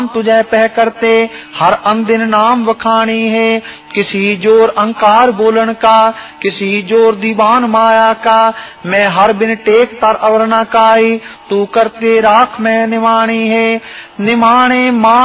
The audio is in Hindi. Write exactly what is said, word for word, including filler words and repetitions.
तुझे पह करते हर अनदिन नाम वखानी है। किसी जोर अंकार बोलन का, किसी जोर दीवान माया का, मैं हर बिन टेक तर अवरना काई, तू करते राख में निवाणी है। निमाणे मा